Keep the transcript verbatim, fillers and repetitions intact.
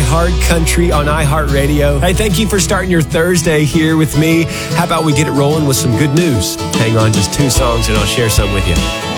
iHeart Country on iHeartRadio. Hey, thank you for starting your Thursday here with me. How about we get it rolling with some good news? Hang on just two songs and I'll share some with you.